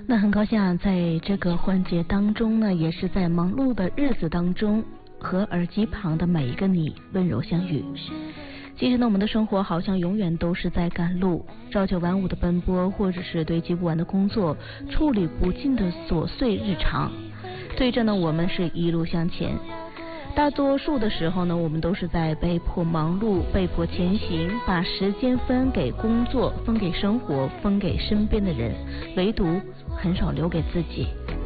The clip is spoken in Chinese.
那很高兴啊，在这个环节当中呢，也是在忙碌的日子当中，和耳机旁的每一个你温柔相遇。其实呢，我们的生活好像永远都是在赶路，朝九晚五的奔波，或者是堆积不完的工作，处理不尽的琐碎日常。对着呢，我们是一路向前。大多数的时候呢，我们都是在被迫忙碌，被迫前行，把时间分给工作，分给生活，分给身边的人，唯独很少留给自己。